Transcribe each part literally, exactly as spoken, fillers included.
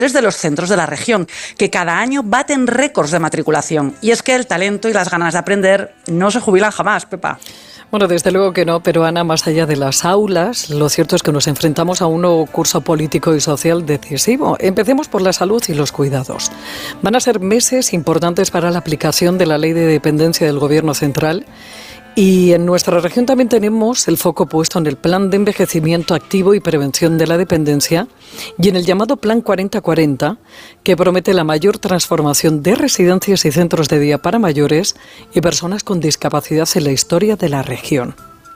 de los centros de la región, que cada año baten récords de matriculación. Y es que el talento y las ganas de aprender no se jubilan jamás, Pepa. Bueno, desde luego que no, pero Ana, más allá de las aulas, lo cierto es que nos enfrentamos a un nuevo curso político y social decisivo. Empecemos por la salud y los cuidados. Van a ser meses importantes para la aplicación de la Ley de Dependencia del Gobierno Central. Y en nuestra región también tenemos el foco puesto en el Plan de Envejecimiento Activo y Prevención de la Dependencia y en el llamado Plan cuarenta cuarenta, que promete la mayor transformación de residencias y centros de día para mayores y personas con discapacidad en la historia de la región.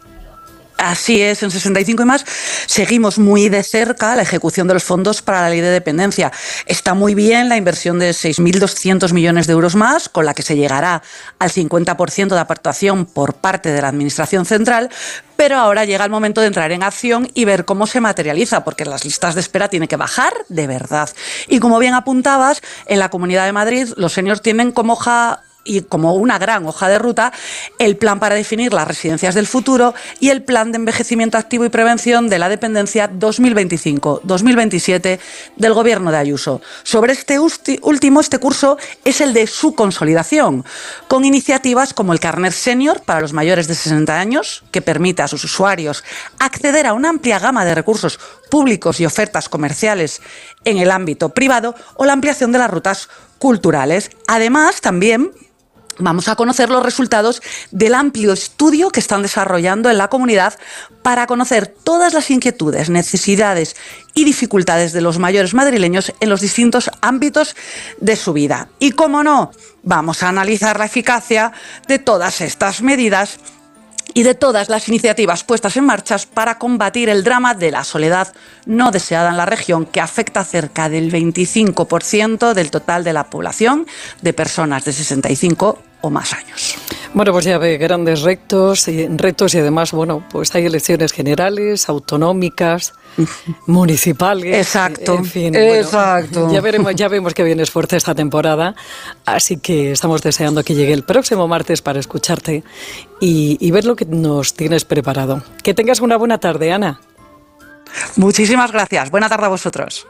Así es, en sesenta y cinco y más seguimos muy de cerca la ejecución de los fondos para la ley de dependencia. Está muy bien la inversión de seis mil doscientos millones de euros más, con la que se llegará al cincuenta por ciento de aportación por parte de la Administración Central, pero ahora llega el momento de entrar en acción y ver cómo se materializa, porque las listas de espera tienen que bajar de verdad. Y como bien apuntabas, en la Comunidad de Madrid los seniors tienen como hoja y como una gran hoja de ruta, el plan para definir las residencias del futuro y el plan de envejecimiento activo y prevención de la dependencia dos mil veinticinco dos mil veintisiete del Gobierno de Ayuso. Sobre este último, este curso es el de su consolidación, con iniciativas como el Carnet Senior para los mayores de sesenta años, que permite a sus usuarios acceder a una amplia gama de recursos públicos y ofertas comerciales en el ámbito privado, o la ampliación de las rutas culturales. Además, también vamos a conocer los resultados del amplio estudio que están desarrollando en la comunidad para conocer todas las inquietudes, necesidades y dificultades de los mayores madrileños en los distintos ámbitos de su vida. Y, cómo no, vamos a analizar la eficacia de todas estas medidas y de todas las iniciativas puestas en marcha para combatir el drama de la soledad no deseada en la región, que afecta a cerca del veinticinco por ciento del total de la población de personas de sesenta y cinco o más años. Bueno, pues ya ve, grandes retos y, retos y además, bueno, pues hay elecciones generales, autonómicas, municipales. Exacto, en fin, exacto. Bueno, ya veremos, ya vemos que viene fuerte esta temporada, así que estamos deseando que llegue el próximo martes para escucharte y, y ver lo que nos tienes preparado. Que tengas una buena tarde, Ana. Muchísimas gracias. Buena tarde a vosotros.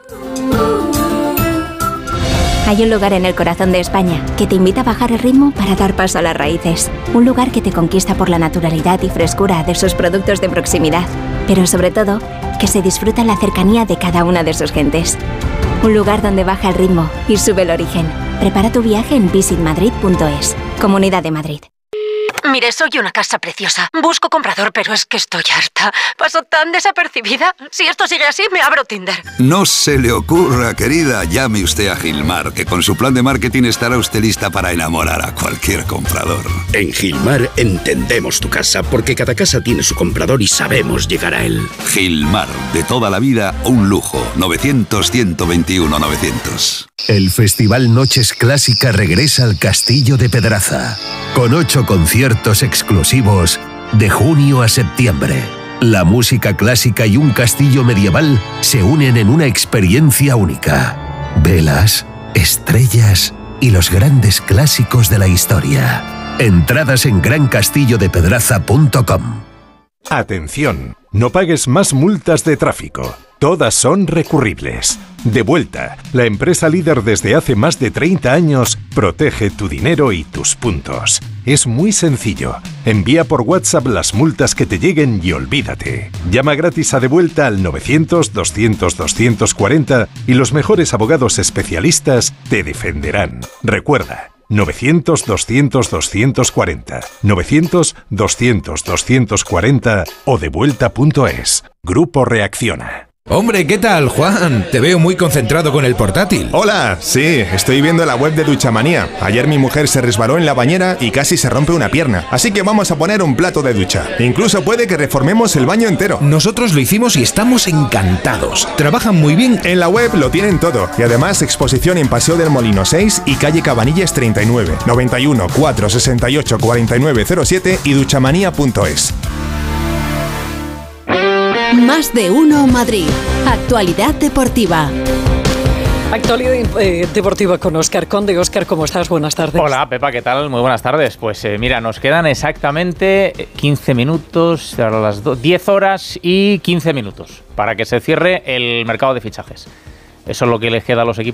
Hay un lugar en el corazón de España que te invita a bajar el ritmo para dar paso a las raíces. Un lugar que te conquista por la naturalidad y frescura de sus productos de proximidad, pero sobre todo, que se disfruta la cercanía de cada una de sus gentes. Un lugar donde baja el ritmo y sube el origen. Prepara tu viaje en visit madrid punto es. Comunidad de Madrid. Mire, soy una casa preciosa. Busco comprador, pero es que estoy harta. Paso tan desapercibida. Si esto sigue así, me abro Tinder. No se le ocurra, querida. Llame usted a Gilmar, que con su plan de marketing estará usted lista para enamorar a cualquier comprador. En Gilmar entendemos tu casa, porque cada casa tiene su comprador y sabemos llegar a él. Gilmar, de toda la vida, un lujo. novecientos, ciento veintiuno, novecientos. El Festival Noches Clásica regresa al Castillo de Pedraza, con ocho conciertos exclusivos de junio a septiembre. La música clásica y un castillo medieval se unen en una experiencia única. Velas, estrellas y los grandes clásicos de la historia. Entradas en gran castillo de pedraza punto com. Atención, no pagues más multas de tráfico. Todas son recurribles. Devuelta, la empresa líder desde hace más de treinta años, protege tu dinero y tus puntos. Es muy sencillo. Envía por WhatsApp las multas que te lleguen y olvídate. Llama gratis a Devuelta al novecientos, doscientos, doscientos cuarenta y los mejores abogados especialistas te defenderán. Recuerda, novecientos, doscientos, doscientos cuarenta, novecientos, doscientos, doscientos cuarenta o devuelta punto es. Grupo Reacciona. Hombre, ¿qué tal, Juan? Te veo muy concentrado con el portátil. Hola, sí, estoy viendo la web de Duchamanía. Ayer mi mujer se resbaló en la bañera y casi se rompe una pierna. Así que vamos a poner un plato de ducha. Incluso puede que reformemos el baño entero. Nosotros lo hicimos y estamos encantados. Trabajan muy bien. En la web lo tienen todo. Y además exposición en Paseo del Molino seis y calle Cabanillas treinta y nueve, noventa y uno, cuatrocientos sesenta y ocho, cuarenta y nueve cero siete y duchamanía punto es. Más de uno Madrid. Actualidad deportiva. Actualidad eh, deportiva con Óscar Conde. Óscar, ¿cómo estás? Buenas tardes. Hola, Pepa, ¿qué tal? Muy buenas tardes. Pues eh, mira, nos quedan exactamente quince minutos, a las diez horas y quince minutos para que se cierre el mercado de fichajes. Eso es lo que les queda a los equipos